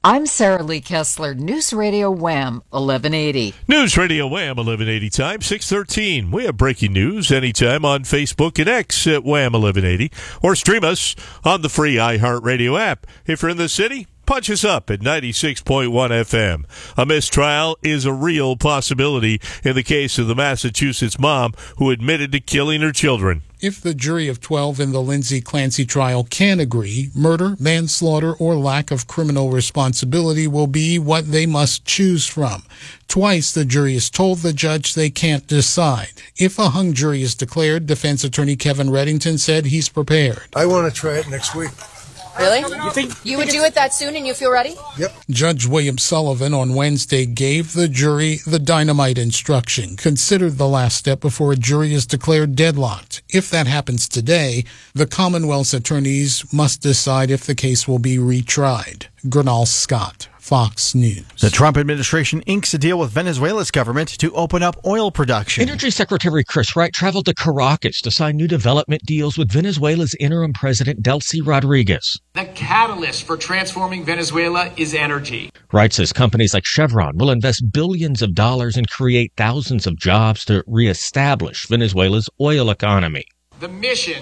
I'm Sarah Lee Kessler, News Radio Wham 1180. News Radio Wham 1180 time, 6:13. We have breaking news anytime on Facebook and X at Wham 1180, or stream us on the free iHeartRadio app. If you're in the city, punch us up at 96.1 FM. A mistrial is a real possibility in the case of the Massachusetts mom who admitted to killing her children. If the jury of 12 in the Lindsay Clancy trial can agree, murder, manslaughter, or lack of criminal responsibility will be what they must choose from. Twice the jury has told the judge they can't decide. If a hung jury is declared, defense attorney Kevin Reddington said he's prepared. I want to try it next week. Really? You think you would do it that soon and you feel ready? Yep. Judge William Sullivan on Wednesday gave the jury the dynamite instruction, considered the last step before a jury is declared deadlocked. If that happens today, the Commonwealth's attorneys must decide if the case will be retried. Gernal Scott, Fox News. The Trump administration inks a deal with Venezuela's government to open up oil production. Energy Secretary Chris Wright traveled to Caracas to sign new development deals with Venezuela's interim president, Delcy Rodriguez. The catalyst for transforming Venezuela is energy. Wright says companies like Chevron will invest billions of dollars and create thousands of jobs to reestablish Venezuela's oil economy. The mission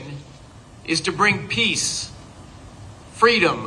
is to bring peace, freedom,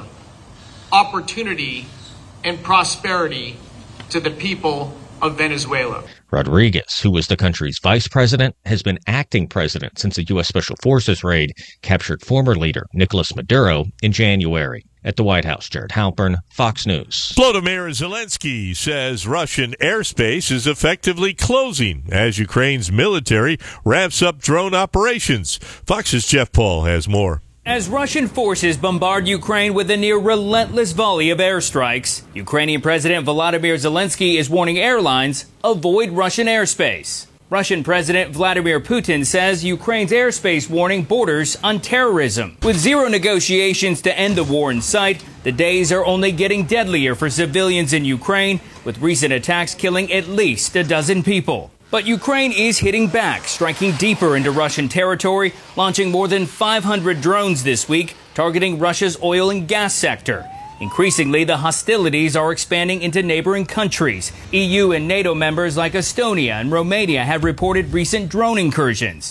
opportunity, and prosperity to the people of Venezuela. Rodriguez, who was the country's vice president, has been acting president since the U.S. Special Forces raid captured former leader Nicolas Maduro in January. At the White House, Jared Halpern, Fox News. Volodymyr Zelensky says Russian airspace is effectively closing as Ukraine's military ramps up drone operations. Fox's Jeff Paul has more. As Russian forces bombard Ukraine with a near relentless volley of airstrikes, Ukrainian President Volodymyr Zelensky is warning airlines, avoid Russian airspace. Russian President Vladimir Putin says Ukraine's airspace warning borders on terrorism. With zero negotiations to end the war in sight, the days are only getting deadlier for civilians in Ukraine, with recent attacks killing at least a dozen people. But Ukraine is hitting back, striking deeper into Russian territory, launching more than 500 drones this week, targeting Russia's oil and gas sector. Increasingly, the hostilities are expanding into neighboring countries. EU and NATO members like Estonia and Romania have reported recent drone incursions.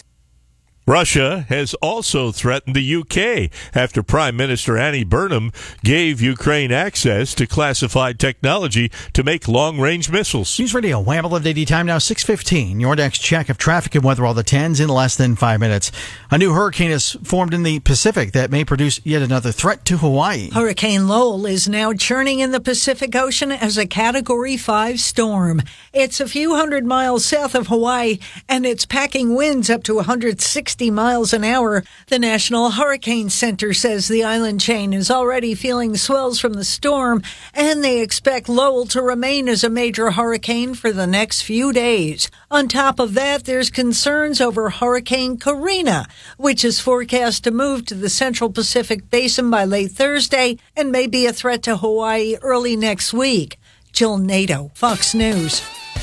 Russia has also threatened the UK after Prime Minister Annie Burnham gave Ukraine access to classified technology to make long-range missiles. News Radio Wham 1180 time now 6:15. Your next check of traffic and weather, all the 10s in less than 5 minutes. A new hurricane is formed in the Pacific that may produce yet another threat to Hawaii. Hurricane Lowell is now churning in the Pacific Ocean as a Category 5 storm. It's a few hundred miles south of Hawaii, and it's packing winds up to 160 miles an hour. The National Hurricane Center says the island chain is already feeling swells from the storm, and they expect Lowell to remain as a major hurricane for the next few days. On top of that, there's concerns over Hurricane Karina, which is forecast to move to the Central Pacific Basin by late Thursday and may be a threat to Hawaii early next week. Jill Nato, Fox News.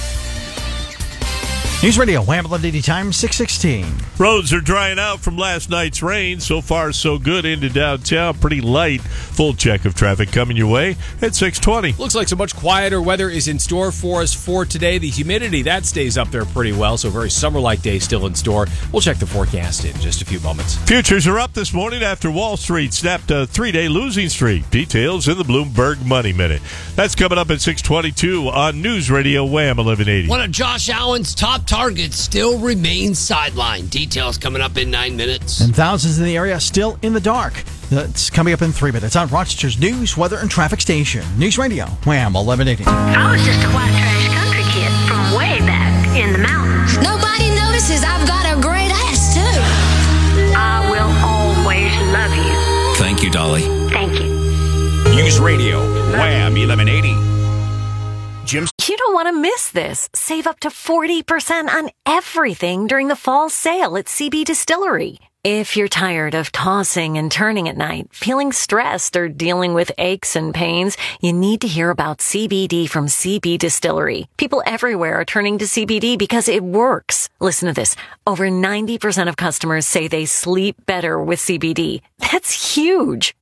News Radio Wham 1180 time 6:16. Roads are drying out from last night's rain. So far, so good into downtown. Pretty light. Full check of traffic coming your way at 6:20. Looks like some much quieter weather is in store for us for today. The humidity, that stays up there pretty well, so a very summer-like day still in store. We'll check the forecast in just a few moments. Futures are up this morning after Wall Street snapped a 3-day losing streak. Details in the Bloomberg Money Minute. That's coming up at 6:22 on News Radio Wham 1180. One of Josh Allen's top targets still remains sidelined. Details coming up in 9 minutes. And thousands in the area still in the dark. That's coming up in 3 minutes on Rochester's news, weather, and traffic station. News Radio, Wham 1180. I was just a white trash country kid from way back in the mountains. Nobody notices I've got a great ass, too. I will always love you. Thank you, Dolly. Thank you. News Radio, Wham 1180. You don't want to miss this. Save up to 40% on everything during the fall sale at CB Distillery. If you're tired of tossing and turning at night, feeling stressed, or dealing with aches and pains, you need to hear about CBD from CB Distillery. People everywhere are turning to CBD because it works. Listen to this. Over 90% of customers say they sleep better with CBD. That's huge.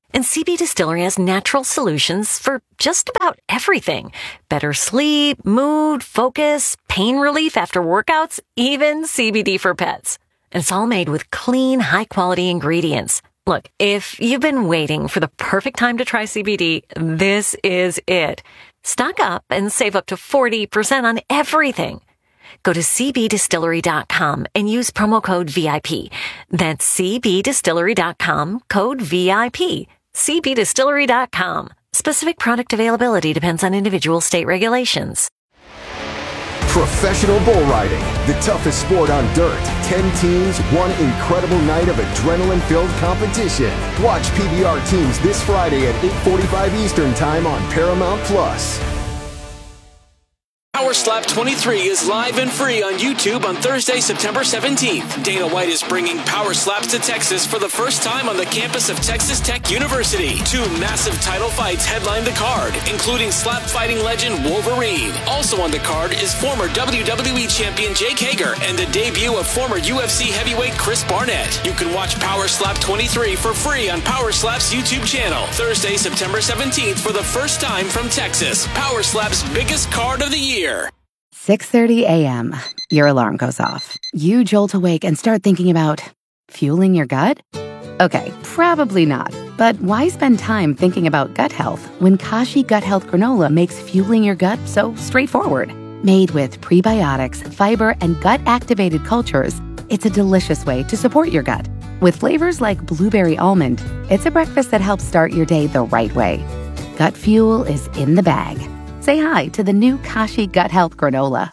And CB Distillery has natural solutions for just about everything. Better sleep, mood, focus, pain relief after workouts, even CBD for pets. And it's all made with clean, high-quality ingredients. Look, if you've been waiting for the perfect time to try CBD, this is it. Stock up and save up to 40% on everything. Go to cbdistillery.com and use promo code VIP. That's cbdistillery.com, code VIP. cbdistillery.com. Specific product availability depends on individual state regulations. Professional bull riding, the toughest sport on dirt. 10 teams, one incredible night of adrenaline-filled competition. Watch PBR teams this Friday at 8:45 Eastern Time on Paramount Plus. Power Slap 23 is live and free on YouTube on Thursday, September 17th. Dana White is bringing Power Slaps to Texas for the first time on the campus of Texas Tech University. 2 massive title fights headline the card, including slap fighting legend Wolverine. Also on the card is former WWE champion Jake Hager and the debut of former UFC heavyweight Chris Barnett. You can watch Power Slap 23 for free on Power Slap's YouTube channel. Thursday, September 17th for the first time from Texas. Power Slap's biggest card of the year. 6:30 a.m. Your alarm goes off. You jolt awake and start thinking about fueling your gut? Okay, probably not. But why spend time thinking about gut health when Kashi Gut Health Granola makes fueling your gut so straightforward? Made with prebiotics, fiber, and gut-activated cultures, it's a delicious way to support your gut. With flavors like blueberry almond, it's a breakfast that helps start your day the right way. Gut fuel is in the bag. Say hi to the new Kashi Gut Health Granola.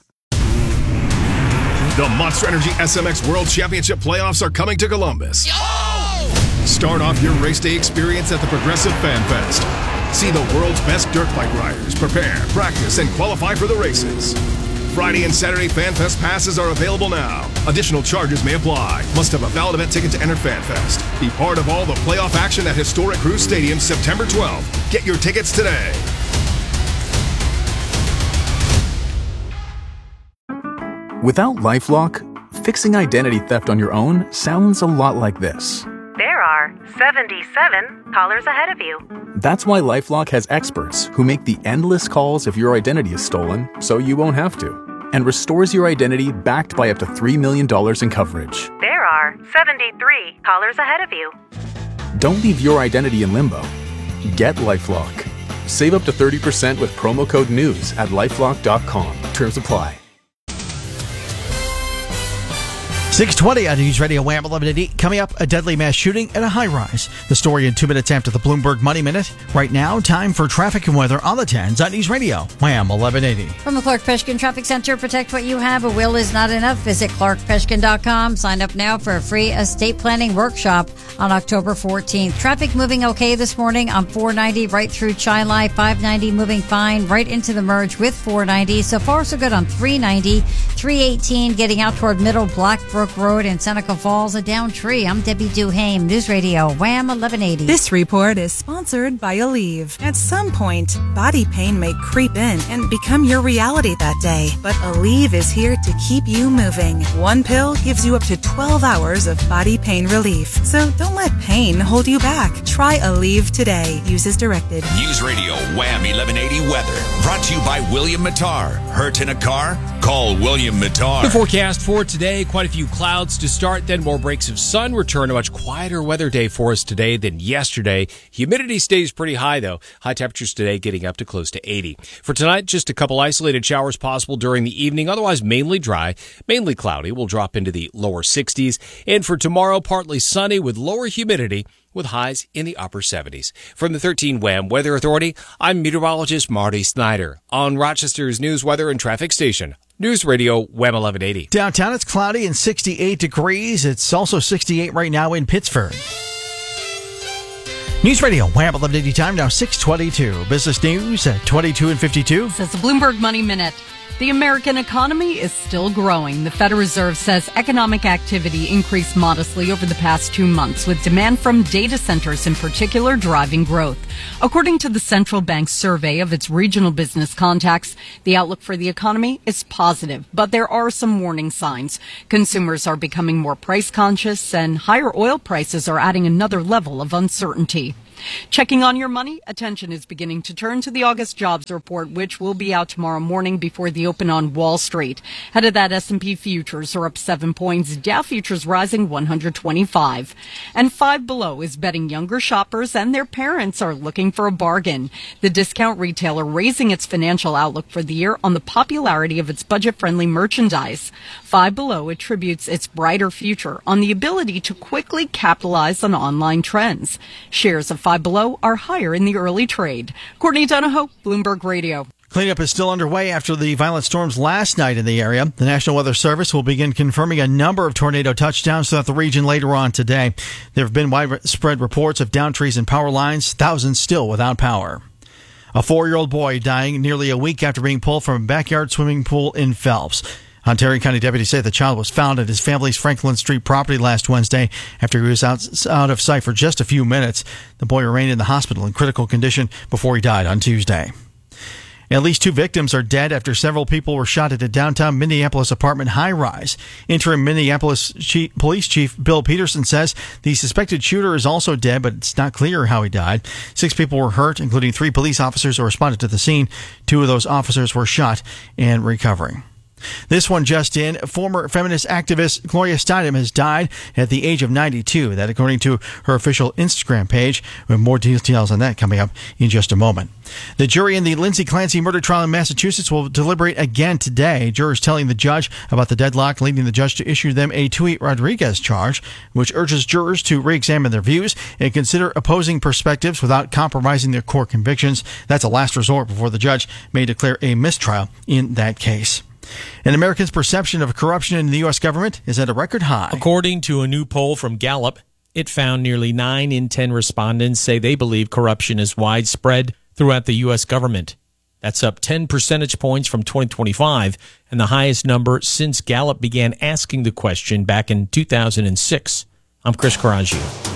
The Monster Energy SMX World Championship playoffs are coming to Columbus. Start off your race day experience at the Progressive Fan Fest. See the world's best dirt bike riders prepare, practice, and qualify for the races. Friday and Saturday Fan Fest passes are available now. Additional charges may apply. Must have a valid event ticket to enter Fan Fest. Be part of all the playoff action at historic Cruz Stadium September 12th. Get your tickets today. Without LifeLock, fixing identity theft on your own sounds a lot like this. There are 77 callers ahead of you. That's why LifeLock has experts who make the endless calls if your identity is stolen so you won't have to, and restores your identity backed by up to $3 million in coverage. There are 73 callers ahead of you. Don't leave your identity in limbo. Get LifeLock. Save up to 30% with promo code NEWS at LifeLock.com. Terms apply. 6:20 on News Radio Wham 1180. Coming up, a deadly mass shooting at a high-rise. The story in 2 minutes after the Bloomberg Money Minute. Right now, time for traffic and weather on the 10s on News Radio Wham 1180. From the Clark Peshkin Traffic Center, protect what you have. A will is not enough. Visit clarkpeshkin.com. Sign up now for a free estate planning workshop on October 14th. Traffic moving okay this morning on 490 right through Chilai. 590 moving fine right into the merge with 490. So far, so good on 390. 318 getting out toward Middle Blackbrook Road in Seneca Falls, a down tree. I'm Debbie Duhame, News Radio Wham 1180. This report is sponsored by Aleve. At some point, body pain may creep in and become your reality that day. But Aleve is here to keep you moving. One pill gives you up to 12 hours of body pain relief. So don't let pain hold you back. Try Aleve today. Use as directed. News Radio Wham 1180 weather. Brought to you by William Mattar. Hurt in a car? Call William Mattar. The forecast for today, quite a few clouds to start, then more breaks of sun. Return a much quieter weather day for us today than yesterday. Humidity stays pretty high, though. High temperatures today getting up to close to 80. For tonight, just a couple isolated showers possible during the evening. Otherwise, mainly dry, mainly cloudy. We'll drop into the lower 60s. And for tomorrow, partly sunny with lower humidity, with highs in the upper 70s. From the 13 Wham Weather Authority, I'm meteorologist Marty Snyder on Rochester's news, weather, and traffic station. News Radio Wham 1180. Downtown, it's cloudy and 68 degrees. It's also 68 right now in Pittsford. News Radio Wham 1180 time now 6:22. Business news at 22 and 52. Says the Bloomberg Money Minute. The American economy is still growing. The Federal Reserve says economic activity increased modestly over the past 2 months, with demand from data centers in particular driving growth. According to the central bank's survey of its regional business contacts, the outlook for the economy is positive, but there are some warning signs. Consumers are becoming more price conscious, and higher oil prices are adding another level of uncertainty. Checking on your money, attention is beginning to turn to the August jobs report, which will be out tomorrow morning before the open on Wall Street. Ahead of that, S&P futures are up 7 points, Dow futures rising 125. And Five Below is betting younger shoppers and their parents are looking for a bargain. The discount retailer raising its financial outlook for the year on the popularity of its budget-friendly merchandise. Five Below attributes its brighter future on the ability to quickly capitalize on online trends. Shares of Five Below are higher in the early trade. Courtney Donahoe, Bloomberg Radio. Cleanup is still underway after the violent storms last night in the area. The National Weather Service will begin confirming a number of tornado touchdowns throughout the region later on today. There have been widespread reports of downed trees and power lines, thousands still without power. A 4-year-old boy dying nearly a week after being pulled from a backyard swimming pool in Phelps. Ontario County deputies say the child was found at his family's Franklin Street property last Wednesday after he was out of sight for just a few minutes. The boy remained in the hospital in critical condition before he died on Tuesday. At least 2 victims are dead after several people were shot at a downtown Minneapolis apartment high-rise. Interim Minneapolis Police Chief Bill Peterson says the suspected shooter is also dead, but it's not clear how he died. 6 people were hurt, including 3 police officers who responded to the scene. 2 of those officers were shot and recovering. This one just in. Former feminist activist Gloria Steinem has died at the age of 92. That according to her official Instagram page. We have more details on that coming up in just a moment. The jury in the Lindsay Clancy murder trial in Massachusetts will deliberate again today. Jurors telling the judge about the deadlock, leading the judge to issue them a Tui Rodriguez charge, which urges jurors to re-examine their views and consider opposing perspectives without compromising their core convictions. That's a last resort before the judge may declare a mistrial in that case. And Americans' perception of corruption in the U.S. government is at a record high. According to a new poll from Gallup, it found nearly 9 in 10 respondents say they believe corruption is widespread throughout the U.S. government. That's up 10 percentage points from 2025 and the highest number since Gallup began asking the question back in 2006. I'm Chris Caraggio.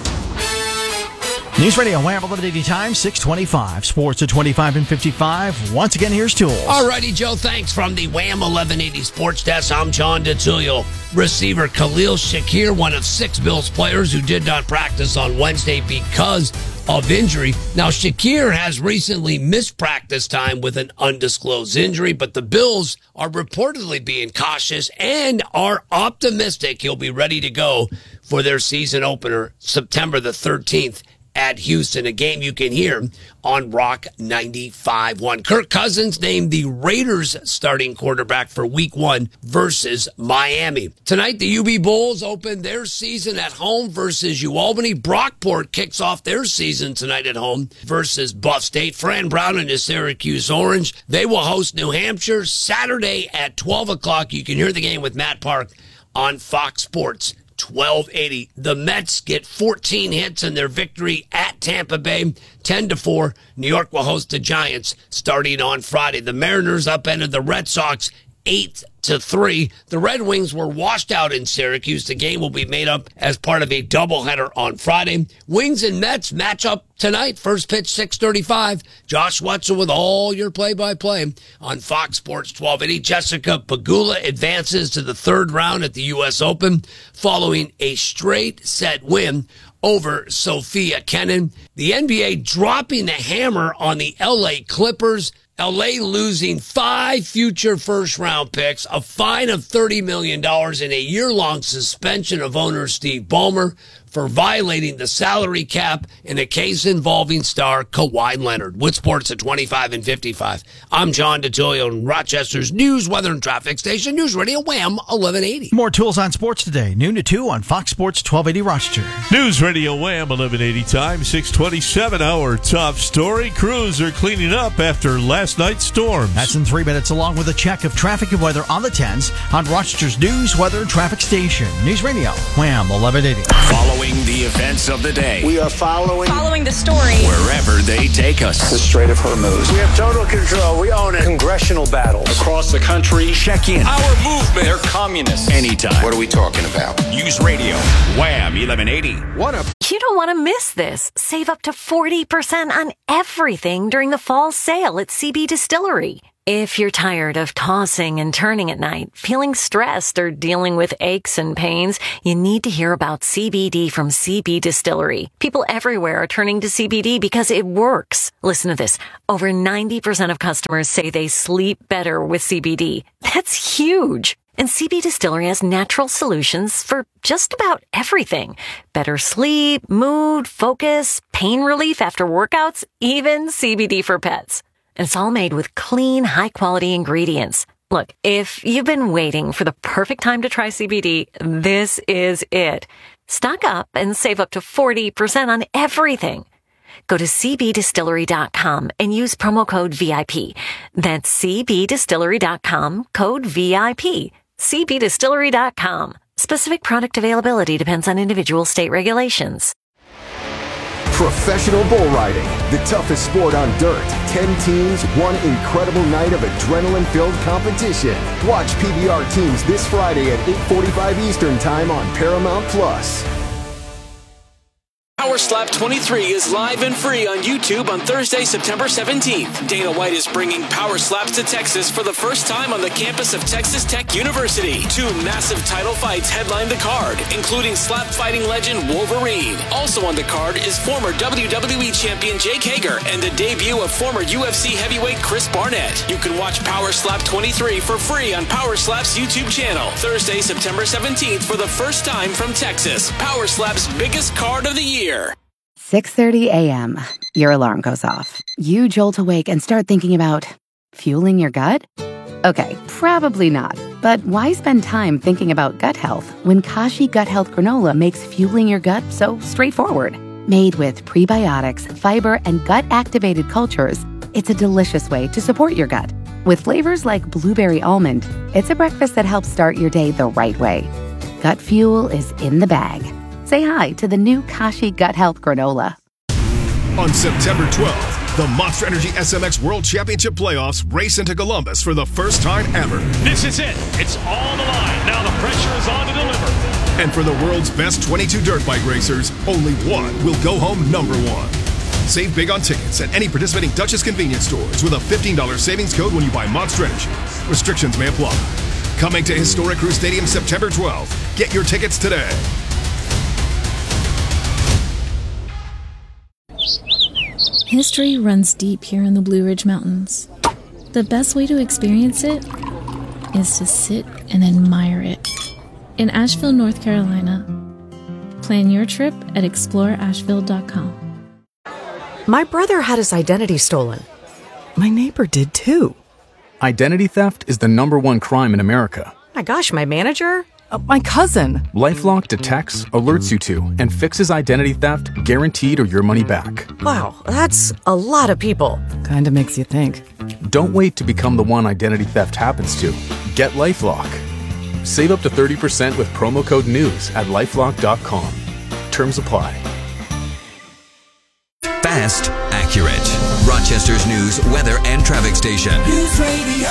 News Radio, Wham! 1180 time, 625. Sports at 25 and 55. Once again, here's Tools. All righty, Joe. Thanks from the Wham! 1180 Sports Desk. I'm John DeTullio. Receiver Khalil Shakir, one of 6 Bills players who did not practice on Wednesday because of injury. Now, Shakir has recently missed practice time with an undisclosed injury, but the Bills are reportedly being cautious and are optimistic he'll be ready to go for their season opener September the 13th. At Houston, a game you can hear on Rock 95.1. Kirk Cousins named the Raiders starting quarterback for Week 1 versus Miami. Tonight, the UB Bulls open their season at home versus UAlbany. Brockport kicks off their season tonight at home versus Buff State. Fran Brown and his Syracuse Orange. They will host New Hampshire Saturday at 12 o'clock. You can hear the game with Matt Park on Fox Sports 1280. The Mets get 14 hits in their victory at Tampa Bay, 10-4. New York will host the Giants starting on Friday. The Mariners upended the Red Sox 8-3. The Red Wings were washed out in Syracuse. The game will be made up as part of a doubleheader on Friday. Wings and Mets match up tonight. First pitch, 6:35. Josh Wetzel with all your play-by-play on Fox Sports 1280. Jessica Pegula advances to the 3rd round at the U.S. Open following a straight set win over Sophia Kenin. The NBA dropping the hammer on the L.A. Clippers. L.A. losing 5 future first-round picks, a fine of $30 million, and a year-long suspension of owner Steve Ballmer for violating the salary cap in a case involving star Kawhi Leonard. With sports at 25 and 55. I'm John DeTullio in Rochester's news, weather, and traffic station. News Radio Wham! 1180. More Tools on Sports today, noon to 2 on Fox Sports 1280 Rochester. News Radio Wham! 1180 time, 627. Our top story. Crews are cleaning up after last night's storms. That's in 3 minutes, along with a check of traffic and weather on the 10s on Rochester's news, weather, and traffic station. News Radio Wham! 1180. Following the events of the day. We are following the story wherever they take us. The Strait of Hormuz. We have total control. We own it. Congressional battles Across the country. Check in. Our movement. They're communists. Anytime. What are we talking about? News Radio Wham! 1180. What up? You don't want to miss this. Save up to 40% on everything during the fall sale at CB Distillery. If you're tired of tossing and turning at night, feeling stressed, or dealing with aches and pains, you need to hear about CBD from CB Distillery. People everywhere are turning to CBD because it works. Listen to this. Over 90% of customers say they sleep better with CBD. That's huge. And CB Distillery has natural solutions for just about everything. Better sleep, mood, focus, pain relief after workouts, even CBD for pets. And it's all made with clean, high-quality ingredients. Look, if you've been waiting for the perfect time to try CBD, this is it. Stock up and save up to 40% on everything. Go to cbdistillery.com and use promo code VIP. That's cbdistillery.com, code VIP. cbdistillery.com. Specific product availability depends on individual state regulations. Professional bull riding, the toughest sport on dirt. 10 teams, one incredible night of adrenaline-filled competition. Watch PBR teams this Friday at 8:45 Eastern Time on Paramount Plus. Power Slap 23 is live and free on YouTube on Thursday, September 17th. Dana White is bringing Power Slaps to Texas for the first time on the campus of Texas Tech University. 2 massive title fights headline the card, including slap fighting legend Wolverine. Also on the card is former WWE champion Jake Hager and the debut of former UFC heavyweight Chris Barnett. You can watch Power Slap 23 for free on Power Slap's YouTube channel. Thursday, September 17th for the first time from Texas. Power Slap's biggest card of the year. 6:30 a.m. Your alarm goes off. You jolt awake and start thinking about fueling your gut? Okay, probably not. But why spend time thinking about gut health when Kashi Gut Health Granola makes fueling your gut so straightforward? Made with prebiotics, fiber, and gut-activated cultures, it's a delicious way to support your gut. With flavors like blueberry almond, it's a breakfast that helps start your day the right way. Gut fuel is in the bag. Say hi to the new Kashi Gut Health Granola. On September 12th, the Monster Energy SMX World Championship Playoffs race into Columbus for the first time ever. This is it. It's all on the line. Now the pressure is on to deliver. And for the world's best 22 dirt bike racers, only one will go home number one. Save big on tickets at any participating Duchess convenience stores with a $15 savings code when you buy Monster Energy. Restrictions may apply. Coming to Historic Crew Stadium September 12th. Get your tickets today. History runs deep here in the Blue Ridge Mountains. The best way to experience it is to sit and admire it. In Asheville, North Carolina. Plan your trip at exploreasheville.com. My brother had his identity stolen. My neighbor did too. Identity theft is the #1 crime in America. My gosh, my manager? My cousin. LifeLock detects, alerts you to, and fixes identity theft guaranteed or your money back. Wow, that's a lot of people. Kinda makes you think. Don't wait to become the one identity theft happens to. Get LifeLock. Save up to 30% with promo code NEWS at lifelock.com. Terms apply. Fast, accurate. Rochester's news, weather, and traffic station. News Radio.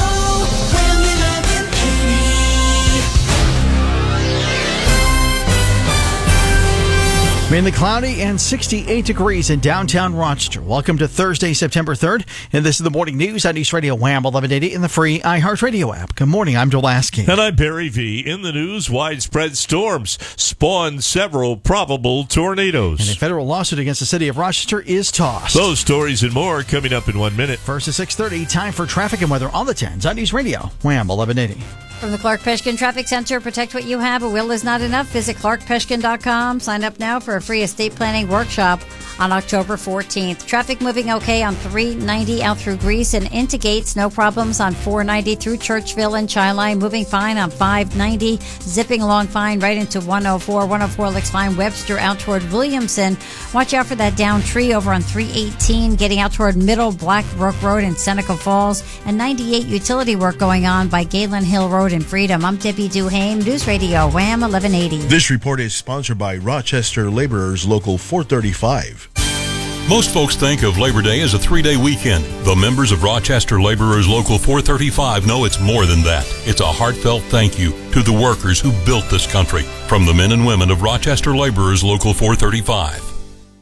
Mainly cloudy and 68 degrees in downtown Rochester. Welcome to Thursday, September 3rd. And this is the morning news on East Radio Wham 1180 in the free iHeartRadio app. Good morning. I'm Joel Asking. And I'm Barry V. In the news, widespread storms spawned several probable tornadoes. And a federal lawsuit against the city of Rochester is tossed. Those stories and more coming up in 1 minute. First at 6:30, time for traffic and weather on the 10s on East Radio Wham 1180. From the Clark Peshkin Traffic Center, protect what you have. A will is not enough. Visit clarkpeshkin.com. Sign up now for a free estate planning workshop on October 14th. Traffic moving okay on 390 out through Greece and into Gates. No problems on 490 through Churchville and Chi-Line. Moving fine on 590. Zipping along fine right into 104. 104 looks fine. Webster out toward Williamson. Watch out for that down tree over on 318. Getting out toward Middle Blackbrook Road in Seneca Falls. And 98 utility work going on by Galen Hill Road in Freedom. I'm Debbie Duhame, News Radio Wham 1180. This report is sponsored by Rochester Laborers Local 435. Most folks think of Labor Day as a 3-day weekend. The members of Rochester Laborers Local 435 know it's more than that. It's a heartfelt thank you to the workers who built this country. From the men and women of Rochester Laborers Local 435. News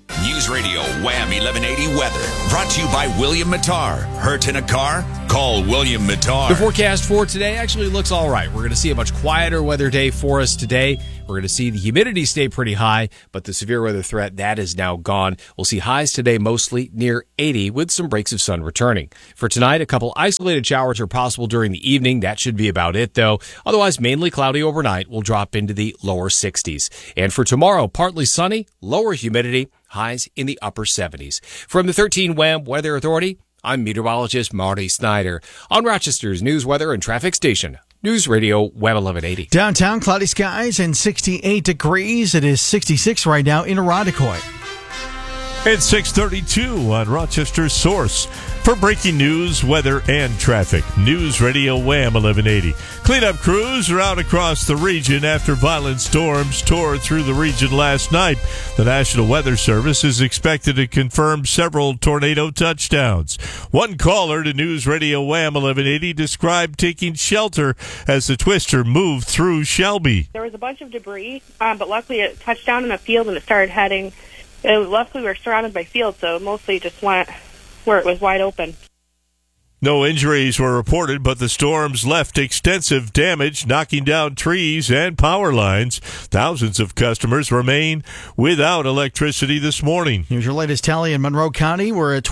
News Radio Wham 1180 weather. Brought to you by William Mattar. Hurt in a car? Call William Mattar. The forecast for today actually looks all right. We're going to see a much quieter weather day for us today. We're going to see the humidity stay pretty high, but the severe weather threat, that is now gone. We'll see highs today mostly near 80 with some breaks of sun returning. For tonight, a couple isolated showers are possible during the evening. That should be about it, though. Otherwise, mainly cloudy overnight. We'll drop into the lower 60s. And for tomorrow, partly sunny, lower humidity, highs in the upper 70s. From the 13 WHAM Weather Authority, I'm meteorologist Marty Snyder on Rochester's news, weather, and traffic station. News Radio Wham 1180. Downtown, cloudy skies and 68 degrees. It is 66 right now in Irondequoit. It's 6:32 on Rochester's Source for breaking news, weather, and traffic. News Radio Wham 1180. Cleanup crews are out across the region after violent storms tore through the region last night. The National Weather Service is expected to confirm several tornado touchdowns. One caller to News Radio Wham 1180 described taking shelter as the twister moved through Shelby. There was a bunch of debris, but luckily it touched down in a field and it started heading. Luckily, we were surrounded by fields, so mostly just went where it was wide open. No injuries were reported, but the storms left extensive damage, knocking down trees and power lines. Thousands of customers remain without electricity this morning. Here's your latest tally in Monroe County. We're at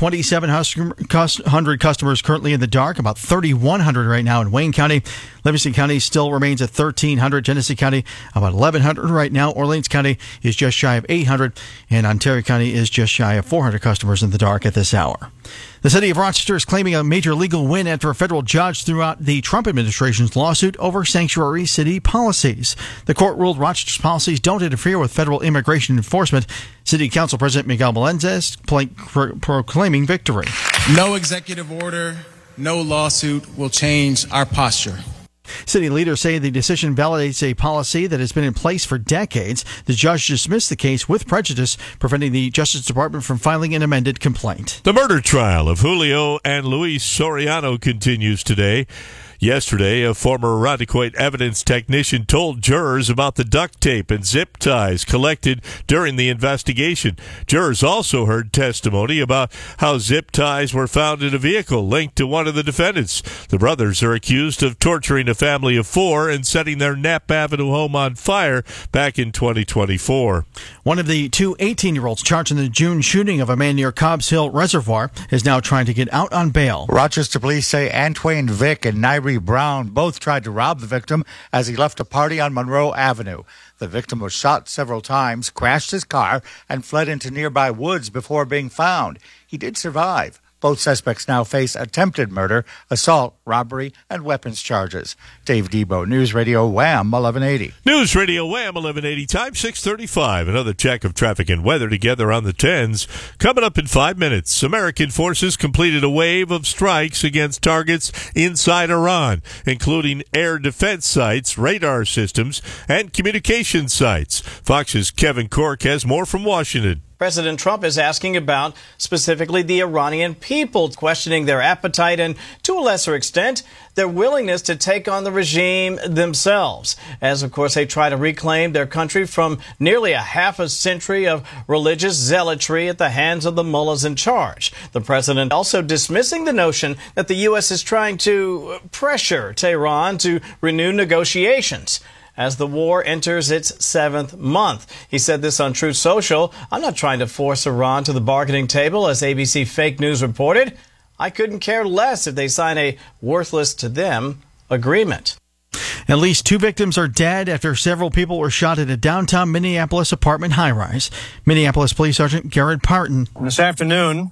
2,700 customers currently in the dark, about 3,100 right now in Wayne County. Livingston County still remains at 1,300. Genesee County, about 1,100 right now. Orleans County is just shy of 800. And Ontario County is just shy of 400 customers in the dark at this hour. The city of Rochester is claiming a major legal win after a federal judge threw out the Trump administration's lawsuit over sanctuary city policies. The court ruled Rochester's policies don't interfere with federal immigration enforcement. City Council President Miguel Melendez proclaiming victory. No executive order, no lawsuit will change our posture. City leaders say the decision validates a policy that has been in place for decades. The judge dismissed the case with prejudice, preventing the Justice Department from filing an amended complaint. The murder trial of Julio and Luis Soriano continues today. Yesterday, a former Irondequoit evidence technician told jurors about the duct tape and zip ties collected during the investigation. Jurors also heard testimony about how zip ties were found in a vehicle linked to one of the defendants. The brothers are accused of torturing a family of four and setting their Knapp Avenue home on fire back in 2024. One of the two 18-year-olds charged in the June shooting of a man near Cobbs Hill Reservoir is now trying to get out on bail. Rochester police say Antwain Vick and Nairi Brown both tried to rob the victim as he left a party on Monroe Avenue. The victim was shot several times, crashed his car, and fled into nearby woods before being found. He did survive. Both suspects now face attempted murder, assault, robbery, and weapons charges. Dave Debo, News Radio Wham 1180. News Radio Wham 1180, time 6:35. Another check of traffic and weather together on the 10s. Coming up in 5 minutes, American forces completed a wave of strikes against targets inside Iran, including air defense sites, radar systems, and communication sites. Fox's Kevin Cork has more from Washington. President Trump is asking about specifically the Iranian people, questioning their appetite and, to a lesser extent, their willingness to take on the regime themselves, as, of course, they try to reclaim their country from nearly a half a century of religious zealotry at the hands of the mullahs in charge. The president also dismissing the notion that the U.S. is trying to pressure Tehran to renew negotiations as the war enters its 7th month. He said this on Truth Social. I'm not trying to force Iran to the bargaining table, as ABC Fake News reported. I couldn't care less if they sign a worthless to them agreement. At least 2 victims are dead after several people were shot at a downtown Minneapolis apartment high-rise. Minneapolis Police Sergeant Garrett Parton. This afternoon,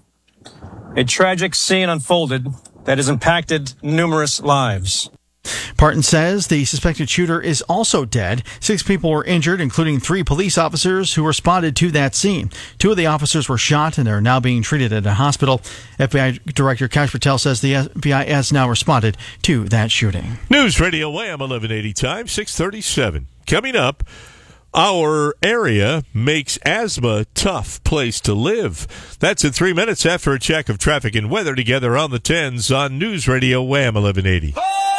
a tragic scene unfolded that has impacted numerous lives. Parton says the suspected shooter is also dead. 6 people were injured, including 3 police officers who responded to that scene. 2 of the officers were shot and are now being treated at a hospital. FBI Director Kash Patel says the FBI has now responded to that shooting. News Radio Wham 1180, time 6:37. Coming up, our area makes asthma a tough place to live. That's in 3 minutes after a check of traffic and weather together on the 10s on News Radio Wham 1180.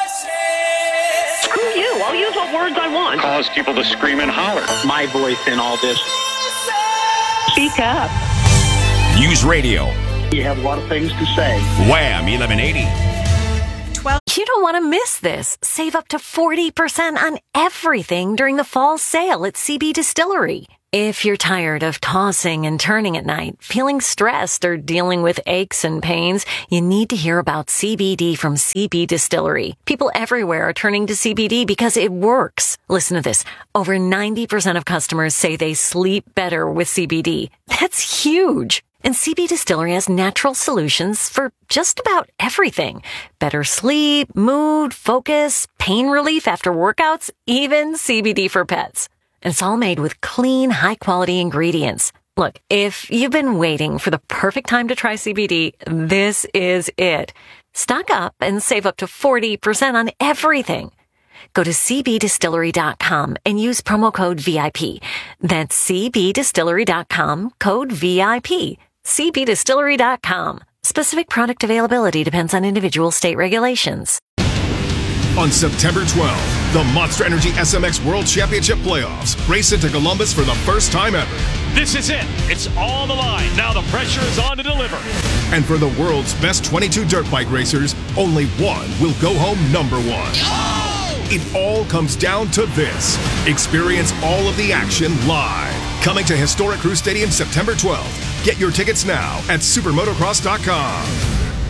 Screw you. I'll use what words I want. Cause people to scream and holler. My voice in all this. Speak up. News Radio. You have a lot of things to say. Wham! 1180. You don't want to miss this. Save up to 40% on everything during the fall sale at CB Distillery. If you're tired of tossing and turning at night, feeling stressed, or dealing with aches and pains, you need to hear about CBD from CB Distillery. People everywhere are turning to CBD because it works. Listen to this. Over 90% of customers say they sleep better with CBD. That's huge. And CB Distillery has natural solutions for just about everything. Better sleep, mood, focus, pain relief after workouts, even CBD for pets. And it's all made with clean, high-quality ingredients. Look, if you've been waiting for the perfect time to try CBD, this is it. Stock up and save up to 40% on everything. Go to cbdistillery.com and use promo code VIP. That's cbdistillery.com, code VIP. cbdistillery.com. Specific product availability depends on individual state regulations. On September 12th, the Monster Energy SMX World Championship Playoffs race into Columbus for the first time ever. This is it. It's all on the line. Now the pressure is on to deliver. And for the world's best 22 dirt bike racers, only one will go home number one. It all comes down to this. Experience all of the action live. Coming to historic Crew Stadium September 12th. Get your tickets now at supermotocross.com.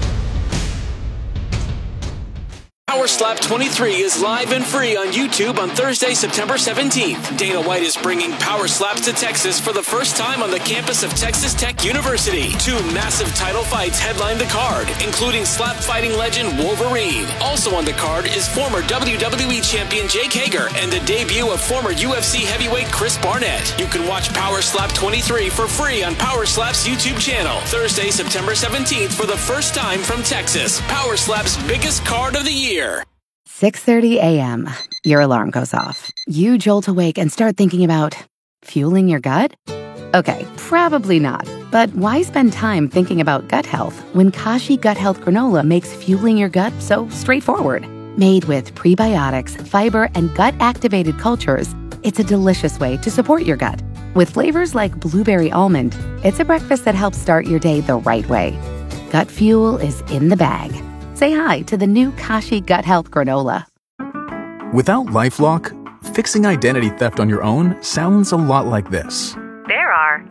Power Slap 23 is live and free on YouTube on Thursday, September 17th. Dana White is bringing Power Slaps to Texas for the first time on the campus of Texas Tech University. 2 massive title fights headline the card, including slap fighting legend Wolverine. Also on the card is former WWE champion Jake Hager and the debut of former UFC heavyweight Chris Barnett. You can watch Power Slap 23 for free on Power Slap's YouTube channel. Thursday, September 17th for the first time from Texas. Power Slap's biggest card of the year. 6:30 a.m. Your alarm goes off. You jolt awake and start thinking about fueling your gut? Okay, probably not. But why spend time thinking about gut health when Kashi Gut Health Granola makes fueling your gut so straightforward? Made with prebiotics, fiber, and gut-activated cultures, it's a delicious way to support your gut. With flavors like blueberry almond, it's a breakfast that helps start your day the right way. Gut fuel is in the bag. Say hi to the new Kashi Gut Health Granola. Without LifeLock, fixing identity theft on your own sounds a lot like this. There are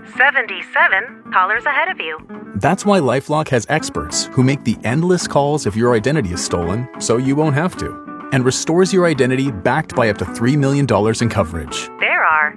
77 callers ahead of you. That's why LifeLock has experts who make the endless calls if your identity is stolen, so you won't have to, and restores your identity backed by up to $3 million in coverage. There are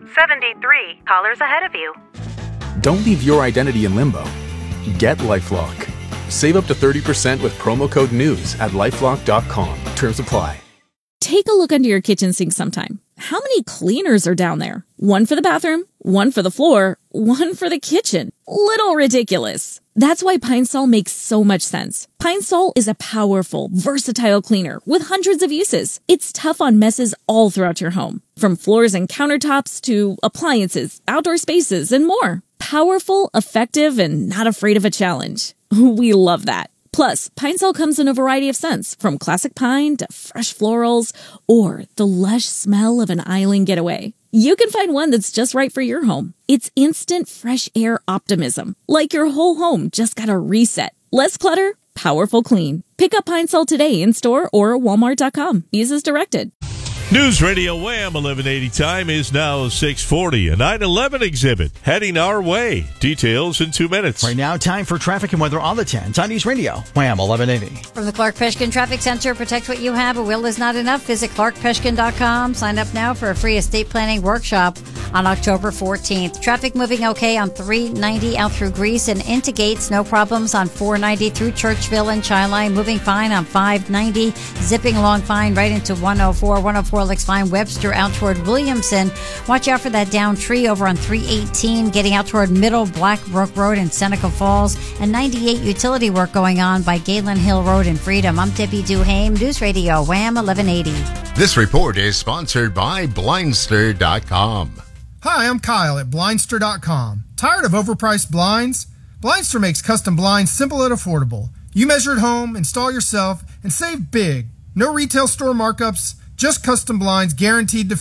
73 callers ahead of you. Don't leave your identity in limbo. Get LifeLock. Save up to 30% with promo code NEWS at LifeLock.com. Terms apply. Take a look under your kitchen sink sometime. How many cleaners are down there? One for the bathroom, one for the floor, one for the kitchen. Little ridiculous. That's why Pine Sol makes so much sense. Pine Sol is a powerful, versatile cleaner with hundreds of uses. It's tough on messes all throughout your home, from floors and countertops to appliances, outdoor spaces, and more. Powerful, effective, and not afraid of a challenge. We love that. Plus, Pine Sol comes in a variety of scents, from classic pine to fresh florals, or the lush smell of an island getaway. You can find one that's just right for your home. It's instant fresh air optimism, like your whole home just got a reset. Less clutter, powerful clean. Pick up Pine Sol today in store or Walmart.com. Use as directed. News Radio Wham 1180 time is now 6:40. A 9/11 exhibit heading our way. Details in 2 minutes. Right now, time for traffic and weather on the 10s on News Radio Wham 1180. From the Clark Peshkin Traffic Center, protect what you have. A will is not enough. Visit clarkpeshkin.com. Sign up now for a free estate planning workshop on October 14th. Traffic moving okay on 390 out through Greece and into Gates. No problems on 490 through Churchville and Chi-Line. Moving fine on 590. Zipping along fine right into 104. 104 looks fine. Webster out toward Williamson. Watch out for that down tree over on 318. Getting out toward Middle Blackbrook Road in Seneca Falls. And 98 utility work going on by Galen Hill Road in Freedom. I'm Debbie Duhame. News Radio Wham 1180. This report is sponsored by Blindster.com. Hi, I'm Kyle at Blindster.com. Tired of overpriced blinds? Blindster makes custom blinds simple and affordable. You measure at home, install yourself, and save big. No retail store markups, just custom blinds guaranteed to fit.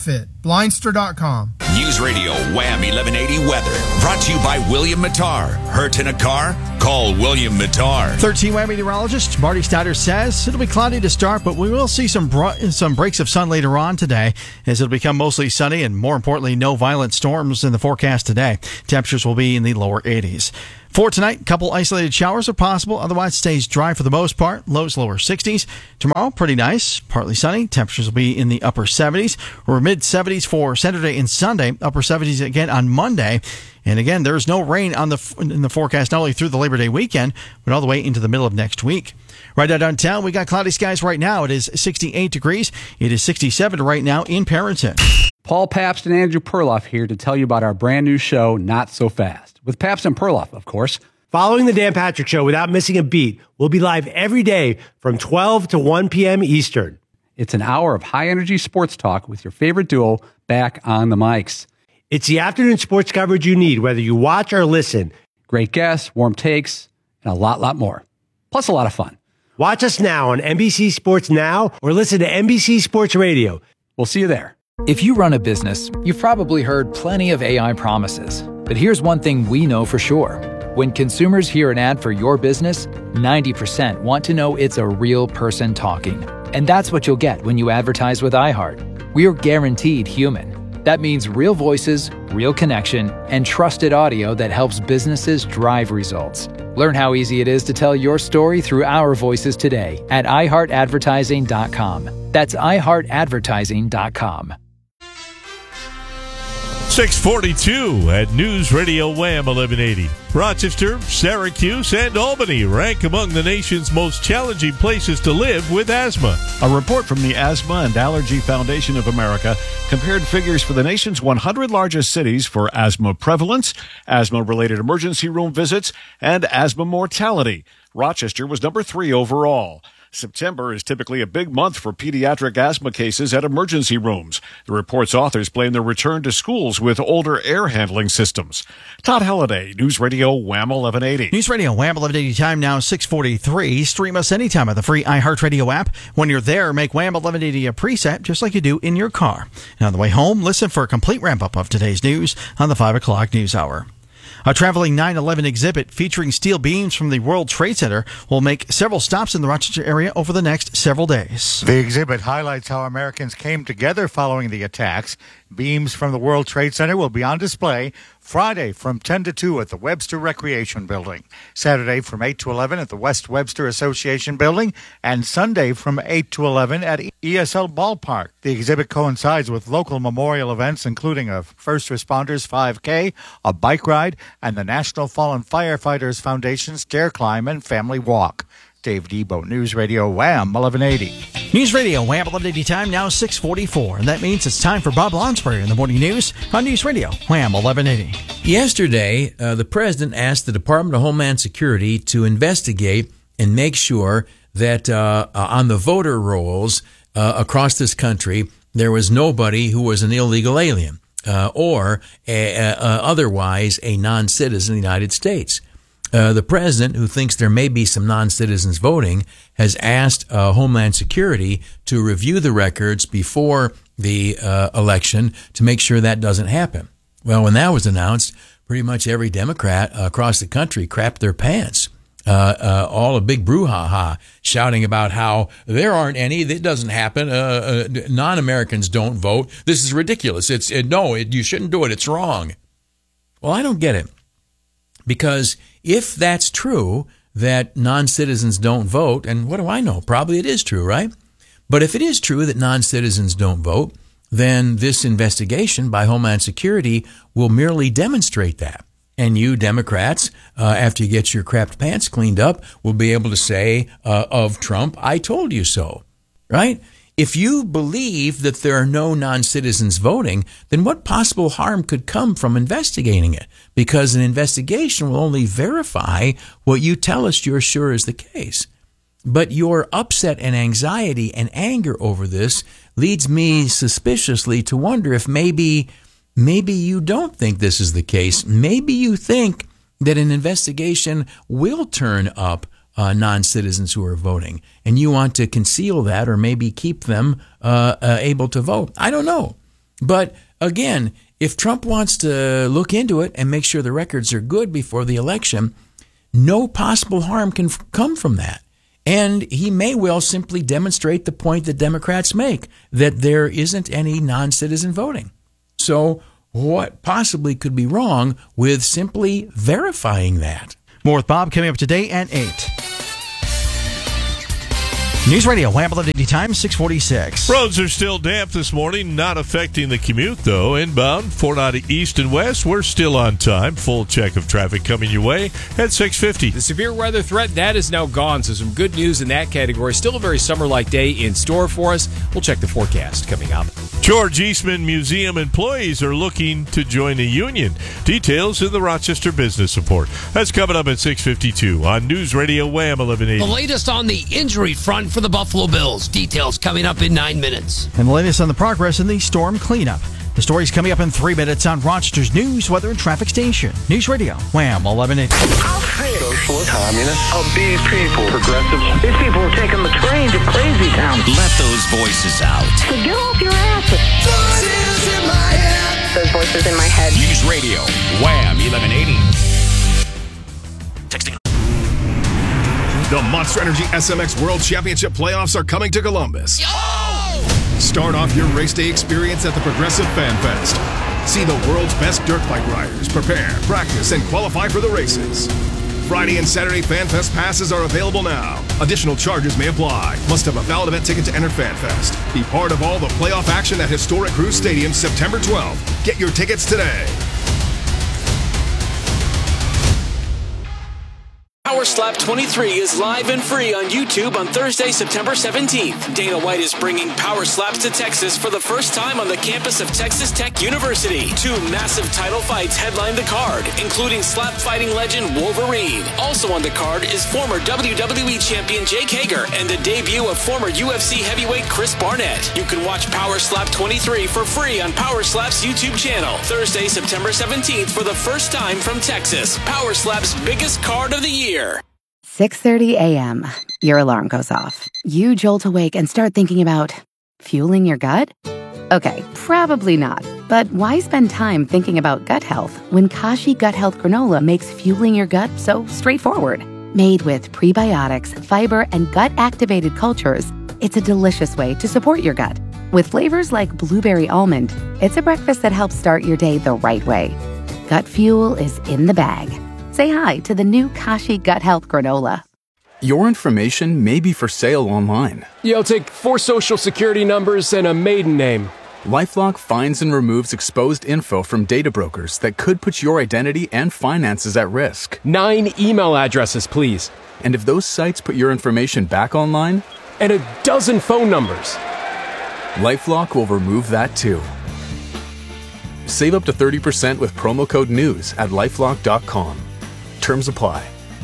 Blindster.com. News Radio Wham 1180 weather. Brought to you by William Mattar. Hurt in a car? Call William Mattar. 13 Wham meteorologist Marty Snyder says it'll be cloudy to start, but we will see some breaks of sun later on today as it'll become mostly sunny and, more importantly, no violent storms in the forecast today. Temperatures will be in the lower 80s. For tonight, a couple isolated showers are possible. Otherwise, it stays dry for the most part. Lows lower 60s. Tomorrow, pretty nice. Partly sunny. Temperatures will be in the upper 70s or mid-70s for Saturday and Sunday. Upper 70s again on Monday. And again, there's no rain in the forecast, not only through the Labor Day weekend, but all the way into the middle of next week. Right now downtown, we got cloudy skies right now. It is 68 degrees. It is 67 right now in Parenton. Paul Pabst and Andrew Perloff here to tell you about our brand new show, Not So Fast, with Pabst and Perloff, of course. Following the Dan Patrick Show without missing a beat, we'll be live every day from 12 to 1 p.m. Eastern. It's an hour of high-energy sports talk with your favorite duo back on the mics. It's the afternoon sports coverage you need, whether you watch or listen. Great guests, warm takes, and a lot more. Plus a lot of fun. Watch us now on NBC Sports Now or listen to NBC Sports Radio. We'll see you there. If you run a business, you've probably heard plenty of AI promises. But here's one thing we know for sure. When consumers hear an ad for your business, 90% want to know it's a real person talking. And that's what you'll get when you advertise with iHeart. We're guaranteed human. That means real voices, real connection, and trusted audio that helps businesses drive results. Learn how easy it is to tell your story through our voices today at iHeartAdvertising.com. That's iHeartAdvertising.com. 642 at News Radio Wham 1180. Rochester, Syracuse, and Albany rank among the nation's most challenging places to live with asthma. A report from the Asthma and Allergy Foundation of America compared figures for the nation's 100 largest cities for asthma prevalence, asthma-related emergency room visits, and asthma mortality. Rochester was number 3 overall. September is typically a big month for pediatric asthma cases at emergency rooms. The report's authors blame the return to schools with older air handling systems. Todd Halliday, News Radio Wham 1180. News Radio Wham 1180 time now 6:43. Stream us anytime on the free iHeartRadio app. When you're there, make Wham 1180 a preset just like you do in your car. And on the way home, listen for a complete ramp-up of today's news on the 5 o'clock news hour. A traveling 9/11 exhibit featuring steel beams from the World Trade Center will make several stops in the Rochester area over the next several days. The exhibit highlights how Americans came together following the attacks. Beams from the World Trade Center will be on display Friday from 10 to 2 at the Webster Recreation Building, Saturday from 8 to 11 at the West Webster Association Building, and Sunday from 8 to 11 at ESL Ballpark. The exhibit coincides with local memorial events including a First Responders 5K, a bike ride, and the National Fallen Firefighters Foundation Stair Climb and Family Walk. Dave Debo, News Radio Wham 1180. News Radio Wham 1180 time now 6:44, and that means it's time for Bob Lonsberry in the morning news on News Radio Wham 1180. Yesterday, the president asked the Department of Homeland Security to investigate and make sure that on the voter rolls across this country, there was nobody who was an illegal alien or otherwise a non-citizen of the United States. The president, who thinks there may be some non-citizens voting, has asked Homeland Security to review the records before the election to make sure that doesn't happen. Well, when that was announced, pretty much every Democrat across the country crapped their pants. All a big brouhaha, shouting about how there aren't any, that doesn't happen, non-Americans don't vote, this is ridiculous, you shouldn't do it, it's wrong. Well, I don't get it. Because if that's true, that non-citizens don't vote, and what do I know? Probably it is true, right? But if it is true that non-citizens don't vote, then this investigation by Homeland Security will merely demonstrate that. And you Democrats, after you get your crapped pants cleaned up, will be able to say of Trump, I told you so, right? If you believe that there are no non-citizens voting, then what possible harm could come from investigating it? Because an investigation will only verify what you tell us you're sure is the case. But your upset and anxiety and anger over this leads me suspiciously to wonder if maybe you don't think this is the case. Maybe you think that an investigation will turn up non-citizens who are voting, and you want to conceal that or maybe keep them able to vote. I don't know. But again, if Trump wants to look into it and make sure the records are good before the election, no possible harm can come from that. And he may well simply demonstrate the point that Democrats make, that there isn't any non-citizen voting. So what possibly could be wrong with simply verifying that? More with Bob coming up today at 8. News Radio, Wham 1180 time, 646. Roads are still damp this morning, not affecting the commute, though. Inbound, 490 east and west, we're still on time. Full check of traffic coming your way at 650. The severe weather threat, that is now gone, so some good news in that category. Still a very summer-like day in store for us. We'll check the forecast coming up. George Eastman Museum employees are looking to join a union. Details in the Rochester Business Report. That's coming up at 6:52 on News Radio Wham 1180. The latest on the injury front for the Buffalo Bills. Details coming up in 9 minutes. And the latest on the progress in the storm cleanup. The story's coming up in 3 minutes on Rochester's news, weather, and traffic station. News Radio Wham 1180. Socialist, communist, of these people, progressives. These people are taking the train to crazy town. Let those voices out. So get off your asses. Voices in my head. Those voices in my head. News Radio Wham 1180. Texting. The Monster Energy SMX World Championship playoffs are coming to Columbus. Start off your race day experience at the Progressive Fan Fest. See the world's best dirt bike riders prepare, practice, and qualify for the races. Friday and Saturday Fan Fest passes are available now. Additional charges may apply. Must have a valid event ticket to enter Fan Fest. Be part of all the playoff action at historic Cruise Stadium September 12th. Get your tickets today. Power Slap 23 is live and free on YouTube on Thursday, September 17th. Dana White is bringing Power Slaps to Texas for the first time on the campus of Texas Tech University. 2 massive title fights headline the card, including slap fighting legend Wolverine. Also on the card is former WWE champion Jake Hager and the debut of former UFC heavyweight Chris Barnett. You can watch Power Slap 23 for free on Power Slap's YouTube channel. Thursday, September 17th for the first time from Texas. Power Slap's biggest card of the year. 6:30 a.m. Your alarm goes off. You jolt awake and start thinking about fueling your gut? Okay, probably not. But why spend time thinking about gut health when Kashi Gut Health Granola makes fueling your gut so straightforward? Made with prebiotics, fiber, and gut-activated cultures, it's a delicious way to support your gut. With flavors like blueberry almond, it's a breakfast that helps start your day the right way. Gut fuel is in the bag. Say hi to the new Kashi Gut Health Granola. Your information may be for sale online. I'll take 4 social security numbers and a maiden name. LifeLock finds and removes exposed info from data brokers that could put your identity and finances at risk. 9 email addresses, please. And if those sites put your information back online? And a dozen phone numbers. LifeLock will remove that too. Save up to 30% with promo code NEWS at LifeLock.com. Terms apply.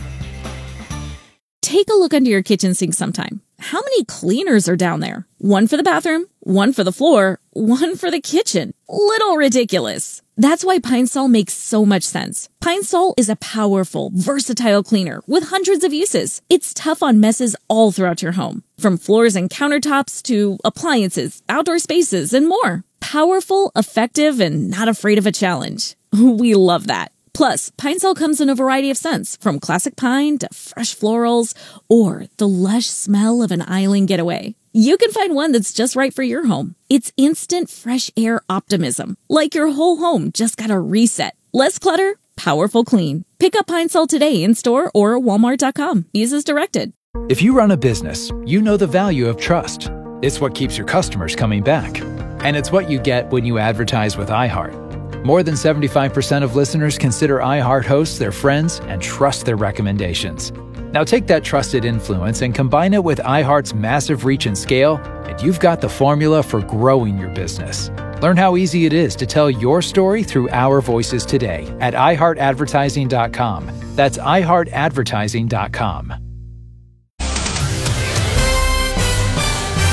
Take a look under your kitchen sink sometime. How many cleaners are down there? One for the bathroom, one for the floor, one for the kitchen. Little ridiculous. That's why Pine Sol makes so much sense. Pine Sol is a powerful, versatile cleaner with hundreds of uses. It's tough on messes all throughout your home, from floors and countertops to appliances, outdoor spaces, and more. Powerful, effective, and not afraid of a challenge. We love that. Plus, Pine Sol comes in a variety of scents, from classic pine to fresh florals, or the lush smell of an island getaway. You can find one that's just right for your home. It's instant fresh air optimism, like your whole home just got a reset. Less clutter, powerful clean. Pick up Pine Sol today in store or Walmart.com. Use as directed. If you run a business, you know the value of trust. It's what keeps your customers coming back. And it's what you get when you advertise with iHeart. More than 75% of listeners consider iHeart hosts their friends and trust their recommendations. Now take that trusted influence and combine it with iHeart's massive reach and scale, and you've got the formula for growing your business. Learn how easy it is to tell your story through our voices today at iHeartAdvertising.com. That's iHeartAdvertising.com.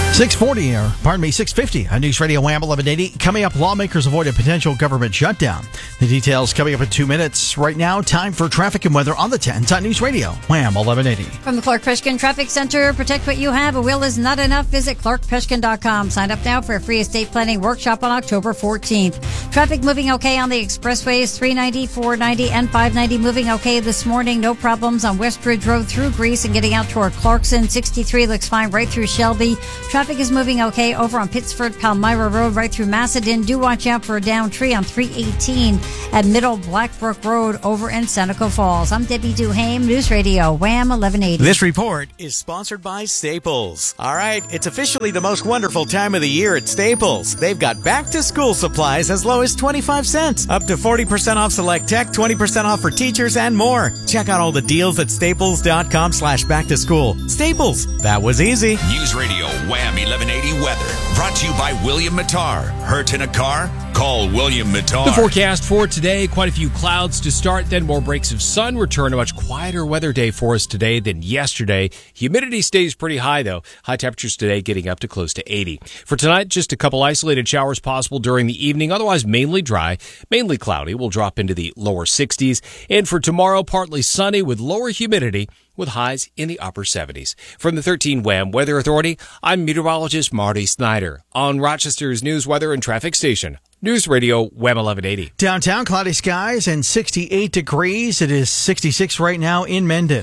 650 on News Radio Wham 1180. Coming up, lawmakers avoid a potential government shutdown. The details coming up in 2 minutes. Right now, time for traffic and weather on the 10s on News Radio Wham 1180. From the Clark Peshkin Traffic Center, protect what you have. A will is not enough. Visit clarkpeshkin.com. Sign up now for a free estate planning workshop on October 14th. Traffic moving okay on the expressways, 390, 490, and 590 moving okay this morning. No problems on Westridge Road through Greece and getting out toward Clarkson. 63 looks fine right through Shelby. Traffic is moving okay over on Pittsford, Palmyra Road, right through Macedon. Do watch out for a downed tree on 318 at Middle Blackbrook Road over in Seneca Falls. I'm Debbie Duhame, News Radio, Wham 1180. This report is sponsored by Staples. All right, it's officially the most wonderful time of the year at Staples. They've got back-to-school supplies as low as 25 cents, up to 40% off select tech, 20% off for teachers, and more. Check out all the deals at staples.com/back-to-school. Staples, that was easy. News Radio Wham 1180 weather. Brought to you by William Mattar. Hurt in a car? Call William Mattar. The forecast for today, quite a few clouds to start, then more breaks of sun. Return a much quieter weather day for us today than yesterday. Humidity stays pretty high, though. High temperatures today getting up to close to 80. For tonight, just a couple isolated showers possible during the evening. Otherwise, mainly dry, mainly cloudy. We'll drop into the lower 60s. And for tomorrow, partly sunny with lower humidity, with highs in the upper 70s. From the 13 Wham Weather Authority, I'm meteorologist Marty Snyder on Rochester's news, weather, and traffic station. News Radio Wham 1180. Downtown, cloudy skies and 68 degrees. It is 66 right now in Mendon.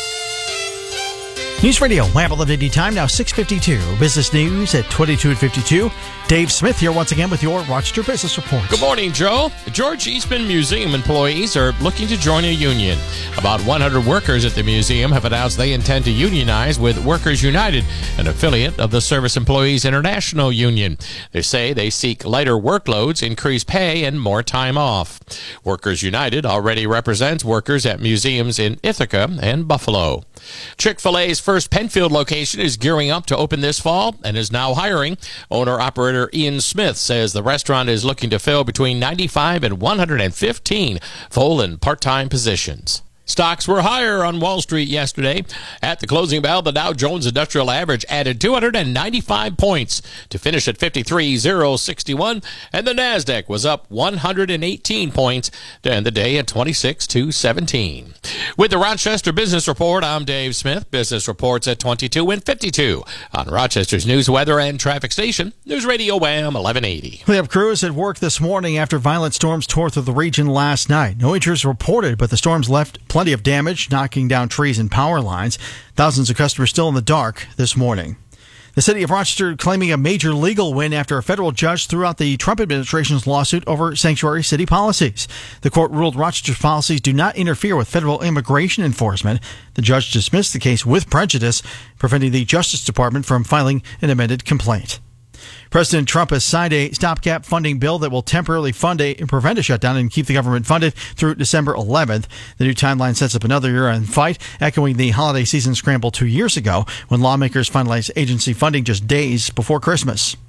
News Radio Wham 1180 time now 6:52. Business news at 22 and 52. Dave Smith here once again with your Rochester Business Report. Good morning, Joe. The George Eastman Museum employees are looking to join a union. About 100 workers at the museum have announced they intend to unionize with Workers United, an affiliate of the Service Employees International Union. They say they seek lighter workloads, increased pay, and more time off. Workers United already represents workers at museums in Ithaca and Buffalo. Chick-fil-A's first Penfield location is gearing up to open this fall and is now hiring. Owner-operator Ian Smith says the restaurant is looking to fill between 95 and 115 full and part-time positions. Stocks were higher on Wall Street yesterday. At the closing bell, the Dow Jones Industrial Average added 295 points to finish at 53,061, and the Nasdaq was up 118 points to end the day at 26,217. With the Rochester Business Report, I'm Dave Smith. Business reports at 22 and 52 on Rochester's news, weather, and traffic station, News Radio Wham 1180. We have crews at work this morning after violent storms tore through the region last night. No injuries reported, but the storms left plenty of damage, knocking down trees and power lines. Thousands of customers still in the dark this morning. The city of Rochester claiming a major legal win after a federal judge threw out the Trump administration's lawsuit over sanctuary city policies. The court ruled Rochester's policies do not interfere with federal immigration enforcement. The judge dismissed the case with prejudice, preventing the Justice Department from filing an amended complaint. President Trump has signed a stopgap funding bill that will temporarily prevent a shutdown and keep the government funded through December 11th. The new timeline sets up another year-end fight, echoing the holiday season scramble 2 years ago when lawmakers finalized agency funding just days before Christmas.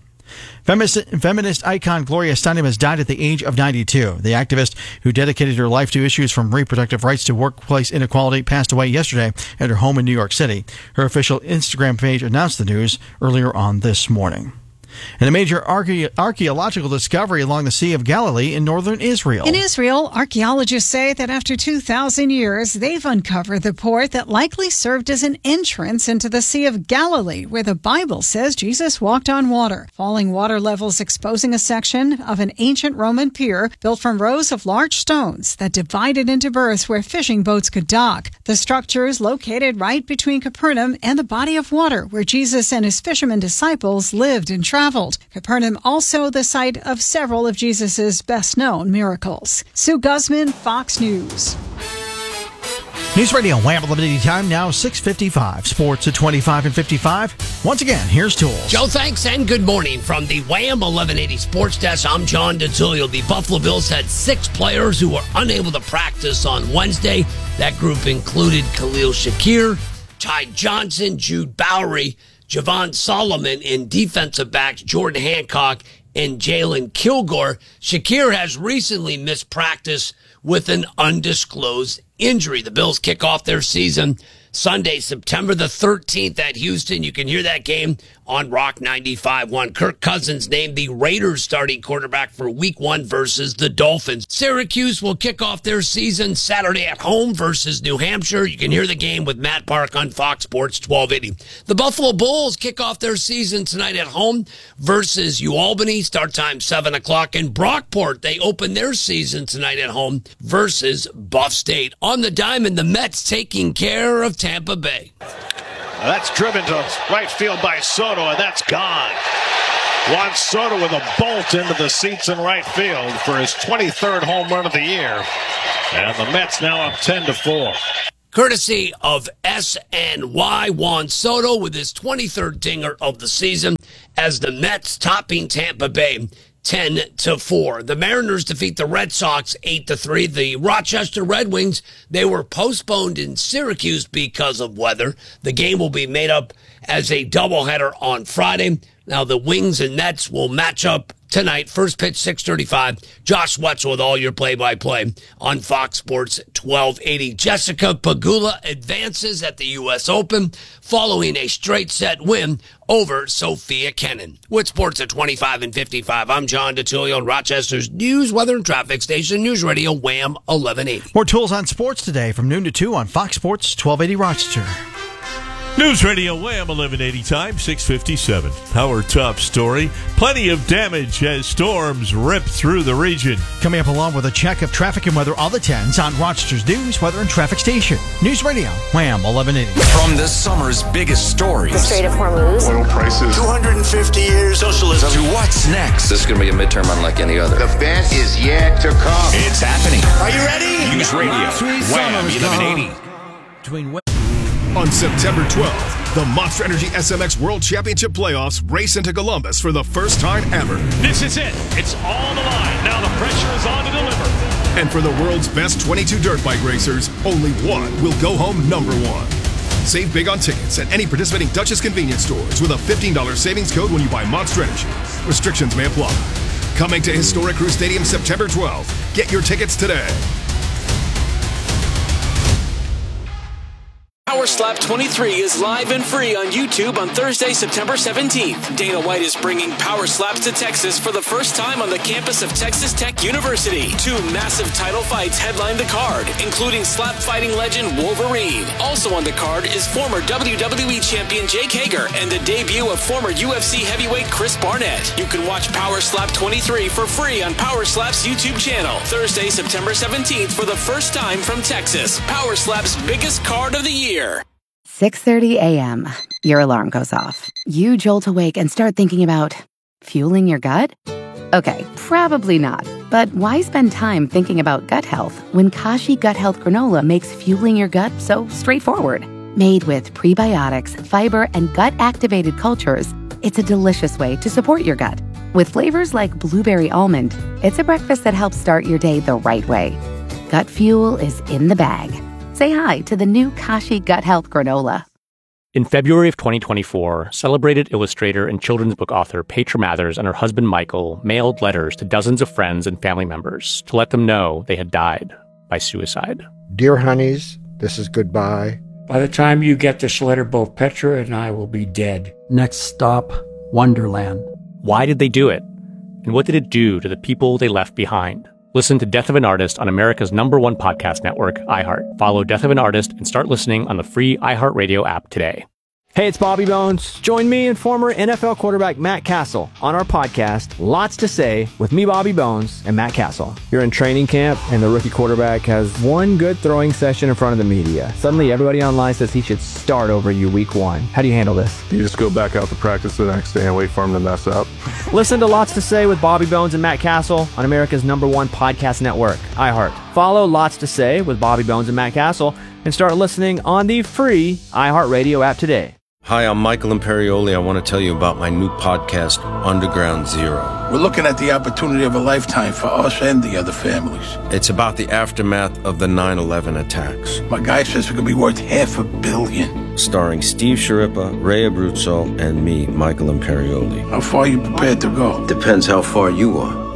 Feminist icon Gloria Steinem has died at the age of 92. The activist, who dedicated her life to issues from reproductive rights to workplace inequality, passed away yesterday at her home in New York City. Her official Instagram page announced the news earlier on this morning. And a major archaeological discovery along the Sea of Galilee in northern Israel. In Israel, archaeologists say that after 2,000 years, they've uncovered the port that likely served as an entrance into the Sea of Galilee, where the Bible says Jesus walked on water. Falling water levels exposing a section of an ancient Roman pier built from rows of large stones that divided into berths where fishing boats could dock. The structure is located right between Capernaum and the body of water where Jesus and his fishermen disciples lived and traveled. Capernaum also the site of several of Jesus' best-known miracles. Sue Guzman, Fox News. News Radio Wham 1180 time now 6:55. Sports at 25 and 55. Once again, here's Tools. Joe, thanks and good morning from the Wham 1180 Sports Desk. I'm John DeTullio. The Buffalo Bills had 6 players who were unable to practice on Wednesday. That group included Khalil Shakir, Ty Johnson, Jude Bowery, Javon Solomon, and defensive backs Jordan Hancock and Jalen Kilgore. Shakir has recently missed practice with an undisclosed injury. The Bills kick off their season Sunday, September the 13th at Houston. You can hear that game on Rock 95.1. Kirk Cousins named the Raiders starting quarterback for Week 1 versus the Dolphins. Syracuse will kick off their season Saturday at home versus New Hampshire. You can hear the game with Matt Park on Fox Sports 1280. The Buffalo Bulls kick off their season tonight at home versus UAlbany. Start time 7 o'clock. In Brockport, they open their season tonight at home versus Buff State. On the diamond, the Mets taking care of Tampa Bay. That's driven to right field by Soto, and that's gone. Juan Soto with a bolt into the seats in right field for his 23rd home run of the year. And the Mets now up 10-4. Courtesy of SNY, Juan Soto with his 23rd dinger of the season as the Mets topping Tampa Bay 10-4. The Mariners defeat the Red Sox 8-3. The Rochester Red Wings, they were postponed in Syracuse because of weather. The game will be made up as a doubleheader on Friday. Now the Wings and Mets will match up tonight. First pitch 6:35. Josh Wetzel with all your play-by-play on Fox Sports 1280. Jessica Pegula advances at the U.S. Open following a straight set win over Sophia Kenin. With sports at 25 and 55, I'm John DeTullio on Rochester's news, weather, and traffic station, News Radio Wham 1180. More tools on sports today from noon to 2 on Fox Sports 1280 Rochester. News Radio Wham 1180 time, 6:57. Our top story, plenty of damage as storms rip through the region. Coming up along with a check of traffic and weather on the 10s on Rochester's news, weather, and traffic station. News Radio Wham 1180. From this summer's biggest stories. The Strait of Hormuz. Oil prices. 250 years socialism. To what's next. This is going to be a midterm unlike any other. The best is yet to come. It's happening. Are you ready? News Radio Wham 1180. On September 12th, the Monster Energy SMX World Championship Playoffs race into Columbus for the first time ever. This is it. It's all on the line. Now the pressure is on to deliver. And for the world's best 22 dirt bike racers, only one will go home number one. Save big on tickets at any participating Duchess convenience stores with a $15 savings code when you buy Monster Energy. Restrictions may apply. Coming to Historic Crew Stadium September 12th. Get your tickets today. Power Slap 23 is live and free on YouTube on Thursday, September 17th. Dana White is bringing Power Slaps to Texas for the first time on the campus of Texas Tech University. 2 massive title fights headline the card, including slap fighting legend Wolverine. Also on the card is former WWE champion Jake Hager and the debut of former UFC heavyweight Chris Barnett. You can watch Power Slap 23 for free on Power Slap's YouTube channel. Thursday, September 17th for the first time from Texas. Power Slap's biggest card of the year. 6:30 a.m. Your alarm goes off. You jolt awake and start thinking about fueling your gut? Okay, probably not. But why spend time thinking about gut health when Kashi Gut Health Granola makes fueling your gut so straightforward? Made with prebiotics, fiber, and gut-activated cultures, it's a delicious way to support your gut. With flavors like blueberry almond, it's a breakfast that helps start your day the right way. Gut fuel is in the bag. Say hi to the new Kashi Gut Health Granola. In February of 2024, celebrated illustrator and children's book author Petra Mathers and her husband Michael mailed letters to dozens of friends and family members to let them know they had died by suicide. Dear honeys, this is goodbye. By the time you get this letter, both Petra and I will be dead. Next stop, Wonderland. Why did they do it? And what did it do to the people they left behind? Listen to Death of an Artist on America's #1 podcast network, iHeart. Follow Death of an Artist and start listening on the free iHeartRadio app today. Hey, it's Bobby Bones. Join me and former NFL quarterback Matt Castle on our podcast, Lots to Say, with me, Bobby Bones, and Matt Castle. You're in training camp, and the rookie quarterback has one good throwing session in front of the media. Suddenly, everybody online says he should start over you week 1. How do you handle this? You just go back out to practice the next day and wait for him to mess up. Listen to Lots to Say with Bobby Bones and Matt Castle on America's #1 podcast network, iHeart. Follow Lots to Say with Bobby Bones and Matt Castle and start listening on the free iHeartRadio app today. Hi, I'm Michael Imperioli. I want to tell you about my new podcast, Underground Zero. We're looking at the opportunity of a lifetime for us and the other families. It's about the aftermath of the 9/11 attacks. My guy says it could be worth $500 million. Starring Steve Sciarippa, Ray Abruzzo, and me, Michael Imperioli. How far are you prepared to go? Depends how far you are.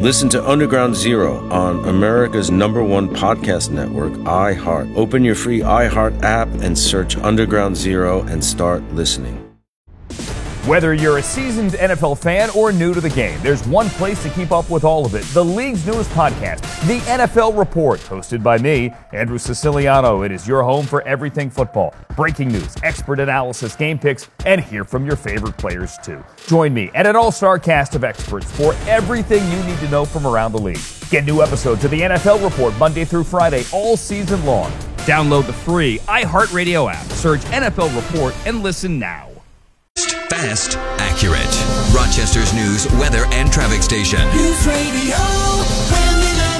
Listen to Underground Zero on America's #1 podcast network, iHeart. Open your free iHeart app and search Underground Zero and start listening. Whether you're a seasoned NFL fan or new to the game, there's one place to keep up with all of it. The league's newest podcast, The NFL Report, hosted by me, Andrew Siciliano. It is your home for everything football. Breaking news, expert analysis, game picks, and hear from your favorite players too. Join me and an all-star cast of experts for everything you need to know from around the league. Get new episodes of The NFL Report Monday through Friday all season long. Download the free iHeartRadio app. Search NFL Report and listen now. Fast, accurate. Rochester's news, weather, and traffic station. News Radio Wham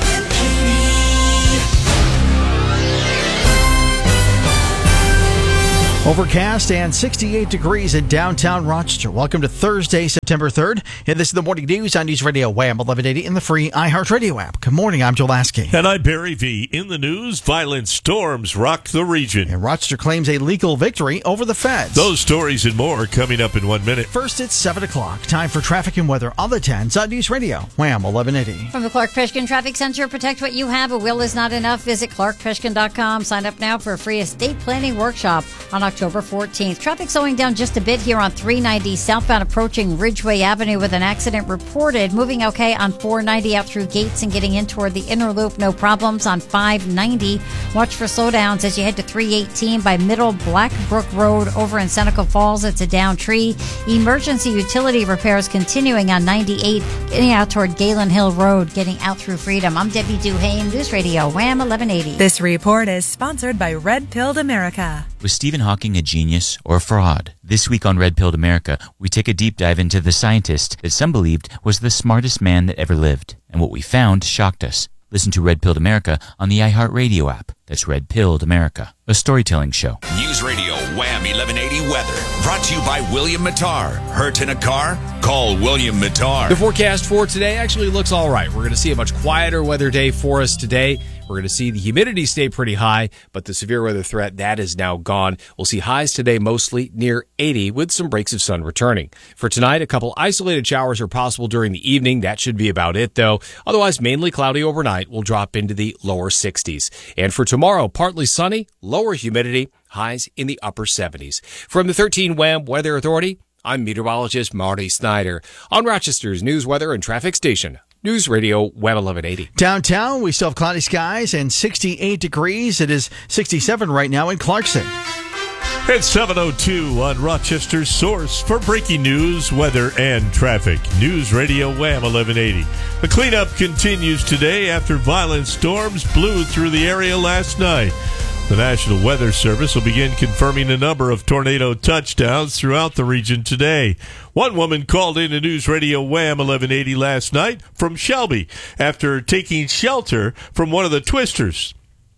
1180. Overcast and 68 degrees in downtown Rochester. Welcome to Thursday, September 3rd. And this is the morning news on News Radio Wham 1180 in the free iHeartRadio app. Good morning, I'm Joe Lasky. And I'm Barry V. In the news, violent storms rock the region. And Rochester claims a legal victory over the feds. Those stories and more coming up in 1 minute. First, it's 7 o'clock. Time for traffic and weather on the 10s on News Radio Wham 1180. From the Clark Peshkin Traffic Center, protect what you have. A will is not enough. Visit clarkpeshkin.com. Sign up now for a free estate planning workshop on October 14th. Traffic slowing down just a bit here on 390 southbound approaching Ridgeway Avenue with an accident reported. Moving okay on 490 out through Gates and getting in toward the inner loop. No problems on 590. Watch for slowdowns as you head to 318 by Middle Blackbrook Road over in Seneca Falls. It's a down tree. Emergency utility repairs continuing on 98 getting out toward Galen Hill Road, getting out through Freedom. I'm Debbie Duhane, News Radio Wham 1180. This report is sponsored by Red Pilled America. Was Stephen Hawking a genius or a fraud? This week on Red Pilled America, we take a deep dive into the scientist that some believed was the smartest man that ever lived. And what we found shocked us. Listen to Red Pilled America on the iHeartRadio app. That's Red Pilled America, a storytelling show. News Radio Wham 1180 weather. Brought to you by William Mattar. Hurt in a car? Call William Mattar. The forecast for today actually looks all right. We're going to see a much quieter weather day for us today. We're going to see the humidity stay pretty high, but the severe weather threat, that is now gone. We'll see highs today mostly near 80 with some breaks of sun returning. For tonight, a couple isolated showers are possible during the evening. That should be about it, though. Otherwise, mainly cloudy overnight. We'll drop into the lower 60s. And for tomorrow, partly sunny, lower humidity, highs in the upper 70s. From the 13 WHAM Weather Authority, I'm meteorologist Marty Snyder on Rochester's news, weather, and traffic station. News Radio Wham 1180. Downtown, we still have cloudy skies and 68 degrees. It is 67 right now in Clarkson. It's 7:02 on Rochester's source for breaking news, weather, and traffic. News Radio Wham 1180. The cleanup continues today after violent storms blew through the area last night. The National Weather Service will begin confirming a number of tornado touchdowns throughout the region today. One woman called in to News Radio Wham 1180 last night from Shelby after taking shelter from one of the twisters.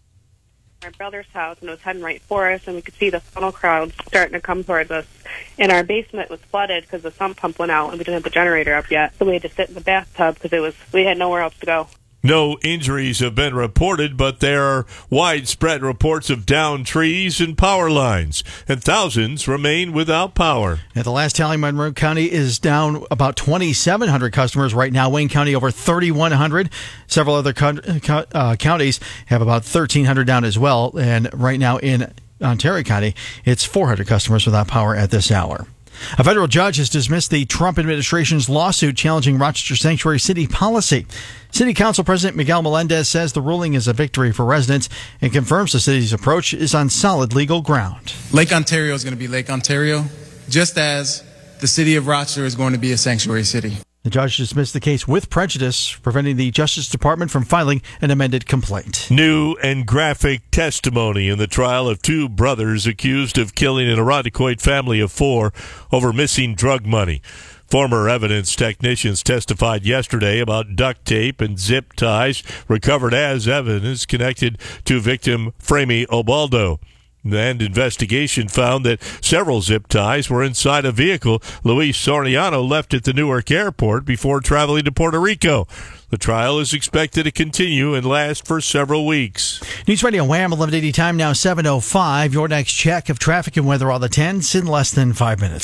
Our brother's house, and it was heading right for us, and we could see the funnel crowds starting to come towards us. And our basement was flooded because the sump pump went out, and we didn't have the generator up yet. So we had to sit in the bathtub because we had nowhere else to go. No injuries have been reported, but there are widespread reports of downed trees and power lines, and thousands remain without power. At the last tally, Monroe County is down about 2,700 customers right now. Wayne County over 3,100. Several other counties have about 1,300 down as well. And right now in Ontario County, it's 400 customers without power at this hour. A federal judge has dismissed the Trump administration's lawsuit challenging Rochester Sanctuary City policy. City Council President Miguel Melendez says the ruling is a victory for residents and confirms the city's approach is on solid legal ground. Lake Ontario is going to be Lake Ontario, just as the city of Rochester is going to be a sanctuary city. The judge dismissed the case with prejudice, preventing the Justice Department from filing an amended complaint. New and graphic testimony in the trial of two brothers accused of killing an Irondequoit family of 4 over missing drug money. Former evidence technicians testified yesterday about duct tape and zip ties recovered as evidence connected to victim Framey Obaldo. And investigation found that several zip ties were inside a vehicle Luis Soriano left at the Newark airport before traveling to Puerto Rico. The trial is expected to continue and last for several weeks. News Radio Wham 1180 time now 7:05. Your next check of traffic and weather on the 10s in less than 5 minutes.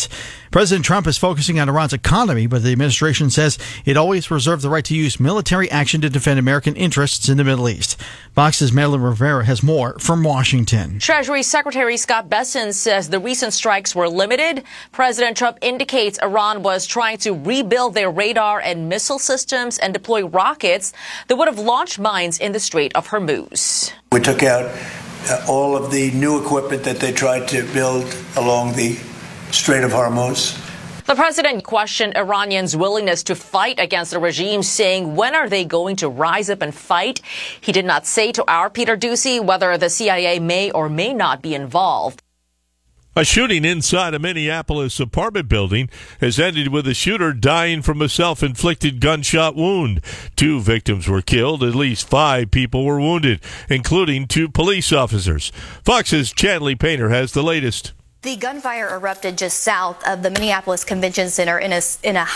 President Trump is focusing on Iran's economy, but the administration says it always reserved the right to use military action to defend American interests in the Middle East. Fox's Madeline Rivera has more from Washington. Treasury Secretary Scott Bessent says the recent strikes were limited. President Trump indicates Iran was trying to rebuild their radar and missile systems and deploy rockets that would have launched mines in the Strait of Hormuz. We took out all of the new equipment that they tried to build along the Strait of Hormuz. The president questioned Iranians' willingness to fight against the regime, saying, when are they going to rise up and fight? He did not say to our Peter Doocy whether the CIA may or may not be involved. A shooting inside a Minneapolis apartment building has ended with a shooter dying from a self-inflicted gunshot wound. 2 victims were killed. At least 5 people were wounded, including 2 police officers. Fox's Chanley Painter has the latest. The gunfire erupted just south of the Minneapolis Convention Center in a